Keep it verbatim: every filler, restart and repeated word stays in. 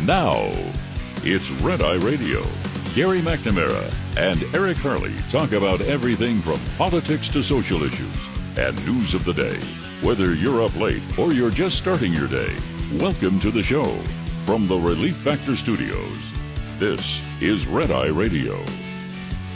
Now, it's Red Eye Radio. Gary McNamara and Eric Harley talk about everything from politics to social issues and news of the day. Whether you're up late or you're just starting your day, welcome to the show. From the Relief Factor Studios, this is Red Eye Radio.